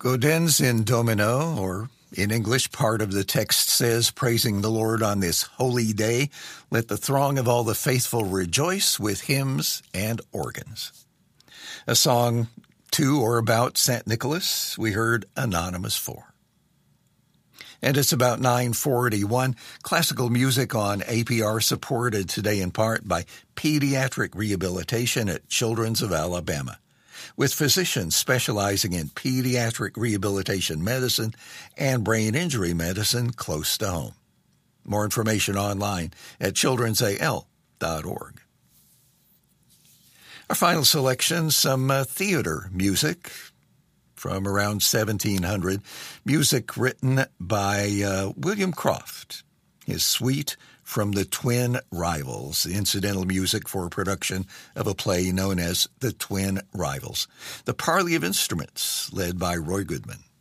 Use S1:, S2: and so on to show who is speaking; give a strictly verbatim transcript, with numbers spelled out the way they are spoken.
S1: Gaudens in Domino, or in English, part of the text says, praising the Lord on this holy day, let the throng of all the faithful rejoice with hymns and organs. A song to or about Saint Nicholas, we heard Anonymous for. And it's about nine forty-one. Classical music on A P R supported today in part by Pediatric Rehabilitation at Children's of Alabama, with physicians specializing in pediatric rehabilitation medicine and brain injury medicine close to home. More information online at children's a l dot org. Our final selection, some uh, theater music from around seventeen hundred, music written by uh, William Croft, his suite from the Twin Rivals, incidental music for production of a play known as The Twin Rivals. The Parley of Instruments, led by Roy Goodman.